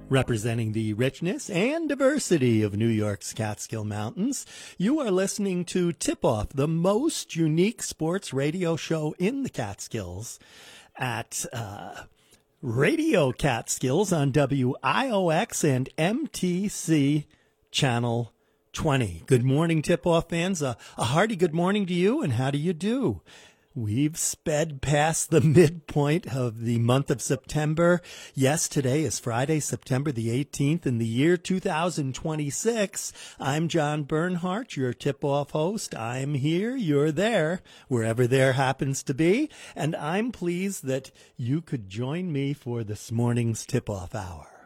Representing the richness and diversity of New York's Catskill Mountains, you are listening to Tip Off, the most unique sports radio show in the Catskills at Radio Catskills on WIOX and MTC Channel 20. Good morning, Tip Off fans. A hearty good morning to you, and how do you do? We've sped past the midpoint of the month of September. Yes, today is Friday, September the 18th in the year 2026. I'm John Bernhardt, your tip-off host. I'm here, you're there, wherever there happens to be, and I'm pleased that you could join me for this morning's tip-off hour.